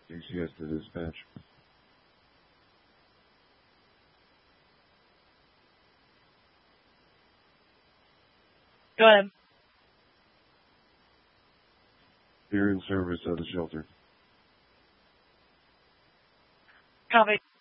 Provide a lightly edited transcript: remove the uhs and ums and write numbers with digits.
DCS to dispatch. Go ahead. You're in service of the shelter. Copy.